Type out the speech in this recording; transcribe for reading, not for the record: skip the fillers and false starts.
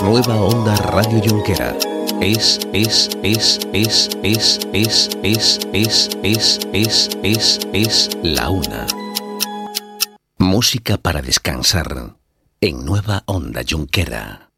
Nueva Onda Radio Junquera. Es la una. Música para descansar en Nueva Onda Junquera.